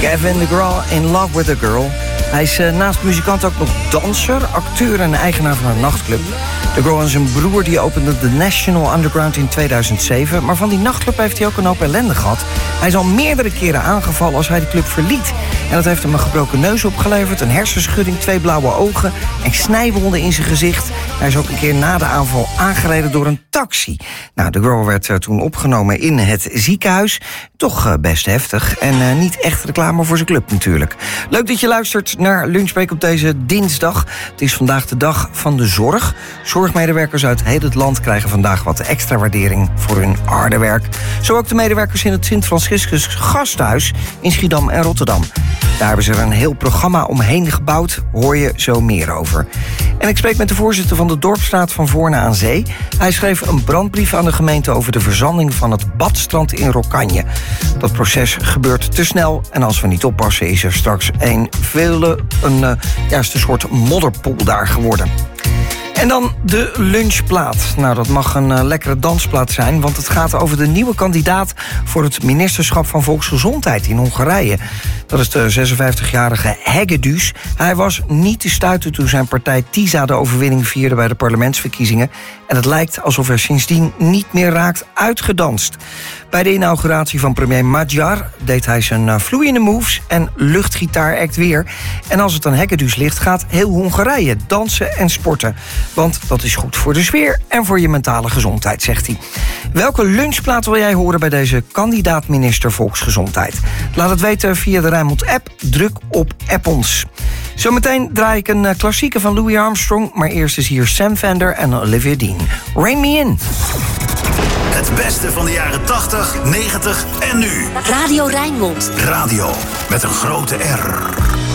Gavin DeGraw in Love with a Girl. Hij is naast muzikant ook nog danser, acteur en eigenaar van een nachtclub. DeGraw en zijn broer die openden de National Underground in 2007. Maar van die nachtclub heeft hij ook een hoop ellende gehad. Hij is al meerdere keren aangevallen als hij de club verliet. En dat heeft hem een gebroken neus opgeleverd, een hersenschudding, 2 blauwe ogen en snijwonden in zijn gezicht. Hij is ook een keer na de aanval aangereden door een taxi. Nou, DeGraw werd toen opgenomen in het ziekenhuis. Toch best heftig en niet echt reclame voor zijn club natuurlijk. Leuk dat je luistert naar Lunchbreak op deze dinsdag. Het is vandaag de dag van de zorg. Zorgmedewerkers uit heel het land krijgen vandaag wat extra waardering voor hun harde werk. Zo ook de medewerkers in het Sint-Franciscus Gasthuis in Schiedam en Rotterdam. Daar hebben ze er een heel programma omheen gebouwd. Hoor je zo meer over. En ik spreek met de voorzitter van de Dorpsraad van Voorne aan Zee. Hij schreef een brandbrief aan de gemeente over de verzanding van het badstrand in Rokkanje. Dat proces gebeurt te snel en als we niet oppassen is er straks een soort modderpoel daar geworden. En dan de lunchplaat. Nou, dat mag een lekkere dansplaat zijn, want het gaat over de nieuwe kandidaat voor het ministerschap van Volksgezondheid in Hongarije. Dat is de 56-jarige Hegedűs. Hij was niet te stuiten toen zijn partij TISA de overwinning vierde bij de parlementsverkiezingen. En het lijkt alsof er sindsdien niet meer raakt uitgedanst. Bij de inauguratie van premier Magyar deed hij zijn vloeiende moves en luchtgitaaract weer. En als het aan Hegedűs ligt, gaat heel Hongarije dansen en sporten. Want dat is goed voor de sfeer en voor je mentale gezondheid, zegt hij. Welke lunchplaat wil jij horen bij deze kandidaat-minister Volksgezondheid? Laat het weten via de Rijnmond-app. Druk op App ons. Zometeen draai ik een klassieker van Louis Armstrong, maar eerst is hier Sam Fender en Olivia Dean. Rain Me In. Het beste van de jaren 80, 90 en nu. Radio Rijnmond. Radio met een grote R.